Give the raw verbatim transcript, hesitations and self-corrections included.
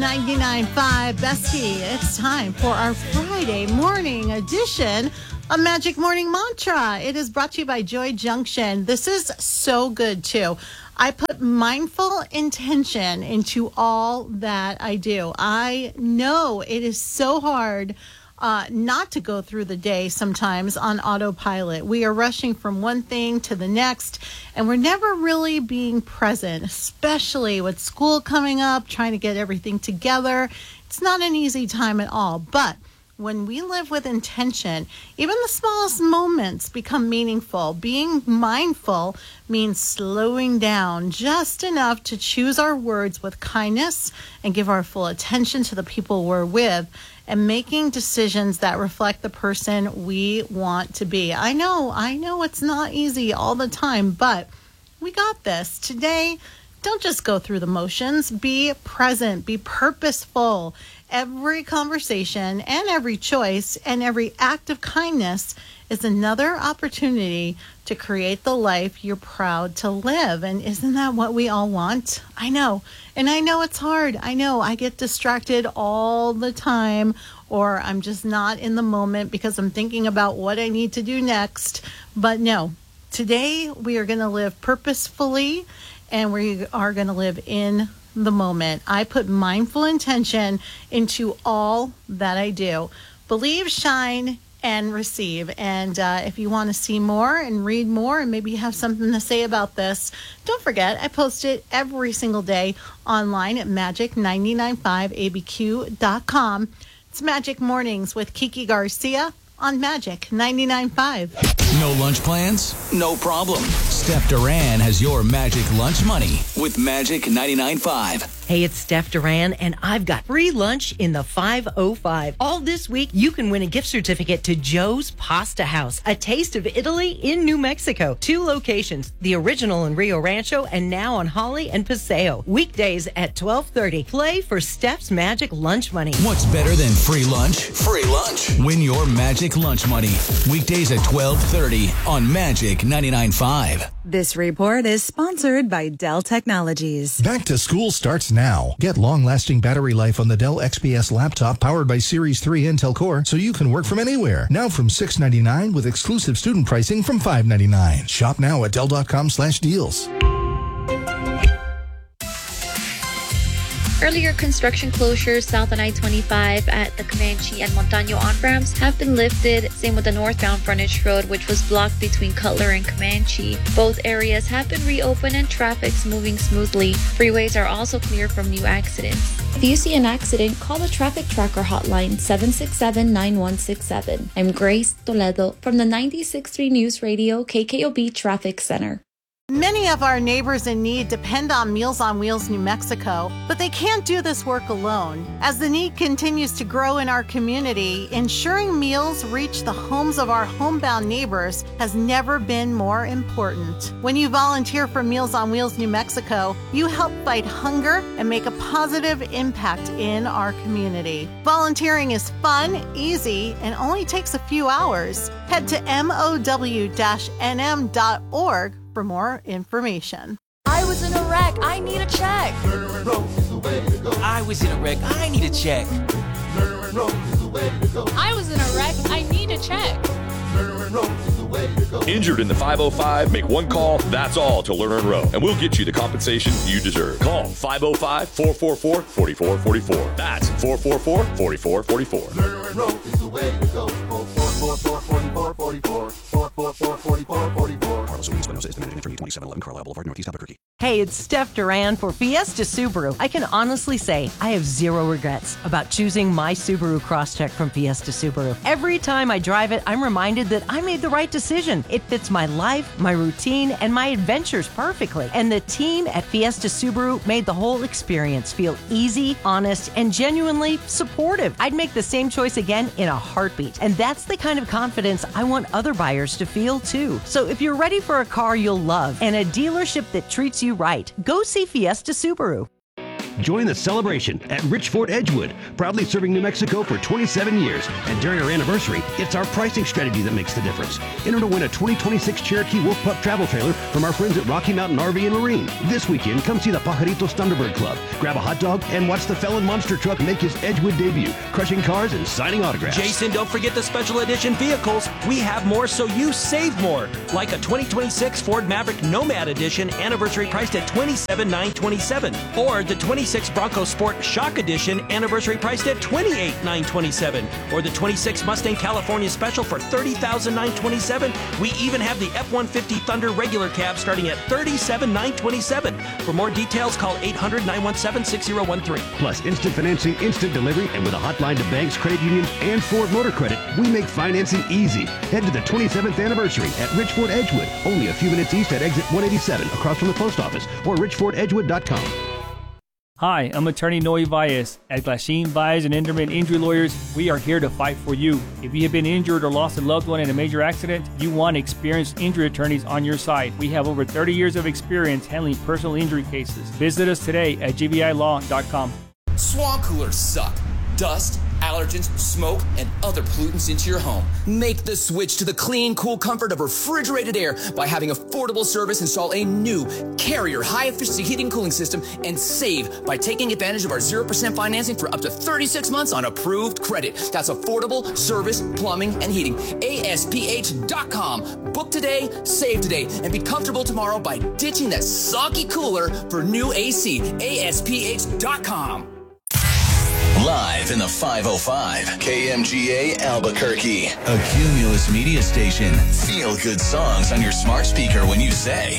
ninety-nine point five Bestie. It's time for our Friday morning edition of Magic Morning Mantra. It is brought to you by Joy Junction. This is so good too. I put mindful intention into all that I do. I know it is so hard Uh, not to go through the day sometimes on autopilot. We are rushing from one thing to the next, and we're never really being present, especially with school coming up, trying to get everything together. It's not an easy time at all, but when we live with intention, even the smallest moments become meaningful. Being mindful means slowing down just enough to choose our words with kindness and give our full attention to the people we're with, and making decisions that reflect the person we want to be. I know, I know it's not easy all the time, but we got this. Today, don't just go through the motions. Be present, be purposeful. Every conversation and every choice and every act of kindness is another opportunity to create the life you're proud to live. And isn't that what we all want? I know. And I know it's hard. I know I get distracted all the time, or I'm just not in the moment because I'm thinking about what I need to do next. But no, today we are going to live purposefully, and we are going to live in the moment. I put mindful intention into all that I do. Believe, shine, and receive. And uh, if you want to see more and read more and maybe you have something to say about this, don't forget, I post it every single day online at magic nine nine five A B Q dot com. It's Magic Mornings with Kiki Garcia on Magic ninety-nine point five. No lunch plans? No problem. Steph Duran has your Magic Lunch Money with Magic ninety-nine point five. Hey, it's Steph Duran, and I've got free lunch in the five oh five. All this week, you can win a gift certificate to Joe's Pasta House, a taste of Italy in New Mexico. Two locations, the original in Rio Rancho and now on Holly and Paseo. Weekdays at twelve thirty. Play for Steph's Magic Lunch Money. What's better than free lunch? Free lunch. Win your Magic Lunch Money. Weekdays at twelve thirty on Magic ninety-nine point five. This report is sponsored by Dell Technologies. Back to school starts now. Get long-lasting battery life on the Dell X P S laptop powered by Series three Intel Core so you can work from anywhere. Now from six ninety-nine with exclusive student pricing from five ninety-nine. Shop now at Dell.com slash deals. Earlier construction closures south on I twenty-five at the Comanche and Montano on-ramps have been lifted. Same with the northbound frontage road, which was blocked between Cutler and Comanche. Both areas have been reopened and traffic's moving smoothly. Freeways are also clear from new accidents. If you see an accident, call the Traffic Tracker hotline seven six seven, nine one six seven. I'm Grace Toledo from the ninety-six point three News Radio K K O B Traffic Center. Many of our neighbors in need depend on Meals on Wheels New Mexico, but they can't do this work alone. As the need continues to grow in our community, ensuring meals reach the homes of our homebound neighbors has never been more important. When you volunteer for Meals on Wheels New Mexico, you help fight hunger and make a positive impact in our community. Volunteering is fun, easy, and only takes a few hours. Head to M O W N M dot org for more information. I was in a wreck. I need a check. I was in a wreck. I need a check. I was in a wreck. I need a check. Injured in the five oh five? Make one call, that's all, to Lerner and Rowe, and we'll get you the compensation you deserve. Call five oh five, four four four, four four four four. That's four four four, four four four four. Lerner and Rowe is the way to go. four four four, four four four four. four four four, four four four four. Carlos Ruiz Espinosa is the managing attorney, twenty-seven eleven Carlisle Boulevard, Northeast Albuquerque. Hey, it's Steph Duran for Fiesta Subaru. I can honestly say I have zero regrets about choosing my Subaru Crosstrek from Fiesta Subaru. Every time I drive it, I'm reminded that I made the right decision. It fits my life, my routine, and my adventures perfectly. And the team at Fiesta Subaru made the whole experience feel easy, honest, and genuinely supportive. I'd make the same choice again in a heartbeat. And that's the kind of confidence I want other buyers to feel too. So if you're ready for a car you'll love and a dealership that treats you right, go see Fiesta Subaru. Join the celebration at Rich Ford Edgewood, proudly serving New Mexico for twenty-seven years. And during our anniversary, it's our pricing strategy that makes the difference. Enter to win a twenty twenty-six Cherokee Wolf Pup travel trailer from our friends at Rocky Mountain R V and Marine. This weekend, come see the Pajaritos Thunderbird Club, grab a hot dog, and watch the Felon Monster Truck make his Edgewood debut, crushing cars and signing autographs. Jason, don't forget the special edition vehicles. We have more so you save more. Like a twenty twenty-six Ford Maverick Nomad Edition, anniversary priced at twenty-seven thousand nine hundred twenty-seven dollars. Or the twenty-six Bronco Sport Shock Edition, anniversary priced at twenty-eight thousand nine hundred twenty-seven dollars. Or the twenty-six Mustang California Special for thirty thousand nine hundred twenty-seven dollars. We even have the F one fifty Thunder regular cab starting at thirty-seven thousand nine hundred twenty-seven dollars. For more details, call eight hundred, nine one seven, six zero one three. Plus instant financing, instant delivery, and with a hotline to banks, credit unions, and Ford Motor Credit, we make financing easy. Head to the twenty-seventh anniversary at Rich Ford Edgewood, only a few minutes east at exit one eighty-seven, across from the post office, or rich ford edgewood dot com. Hi, I'm attorney Noe Valles. At Glasheen, Valles and Enderman Injury Lawyers, we are here to fight for you. If you have been injured or lost a loved one in a major accident, you want experienced injury attorneys on your side. We have over thirty years of experience handling personal injury cases. Visit us today at g v i law dot com. Swamp coolers suck. Dust, allergens, smoke, and other pollutants into your home. Make the switch to the clean, cool comfort of refrigerated air by having affordable service install a new Carrier high-efficiency heating and cooling system and save by taking advantage of our zero percent financing for up to thirty-six months on approved credit. That's affordable service, plumbing, and heating. A S P H dot com. Book today, save today, and be comfortable tomorrow by ditching that soggy cooler for new A C. A S P H dot com. Live in the five oh five, K M G A Albuquerque, a Cumulus media station. Feel good songs on your smart speaker when you say,